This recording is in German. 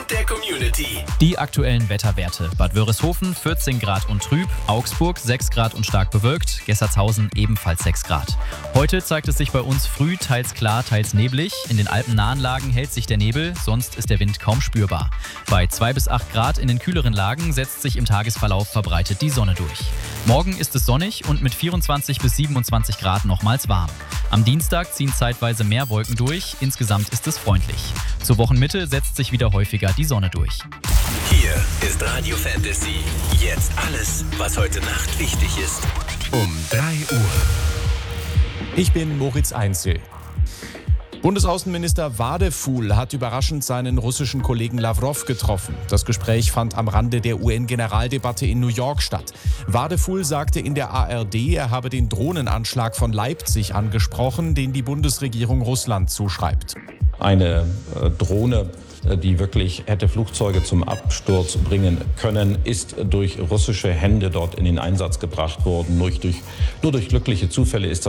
Trend der Community. Die aktuellen Wetterwerte. Bad Wörishofen 14 Grad und trüb, Augsburg 6 Grad und stark bewölkt, Gessertshausen ebenfalls 6 Grad. Heute zeigt es sich bei uns früh teils klar, teils neblig. In den alpennahen Lagen hält sich der Nebel, sonst ist der Wind kaum spürbar. Bei 2 bis 8 Grad in den kühleren Lagen setzt sich im Tagesverlauf verbreitet die Sonne durch. Morgen ist es sonnig und mit 24 bis 27 Grad nochmals warm. Am Dienstag ziehen zeitweise mehr Wolken durch, insgesamt ist es freundlich. Zur Wochenmitte setzt sich wieder häufiger die Sonne durch. Hier ist Radio Fantasy. Jetzt alles, was heute Nacht wichtig ist. Um 3 Uhr. Ich bin Moritz Einzel. Bundesaußenminister Wadefuhl hat überraschend seinen russischen Kollegen Lawrow getroffen. Das Gespräch fand am Rande der UN-Generaldebatte in New York statt. Wadefuhl sagte in der ARD, er habe den Drohnenanschlag von Leipzig angesprochen, den die Bundesregierung Russland zuschreibt. Eine Drohne, die wirklich hätte Flugzeuge zum Absturz bringen können, ist durch russische Hände dort in den Einsatz gebracht worden. Nur durch glückliche Zufälle ist